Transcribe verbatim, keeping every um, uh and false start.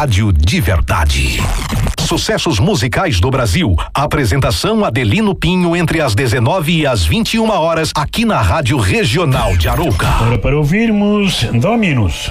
rádio de verdade. Sucessos musicais do Brasil. Apresentação Adelino Pinho entre as dezenove e as vinte e uma horas aqui na Rádio Regional de Arouca. Hora para ouvirmos Dominus.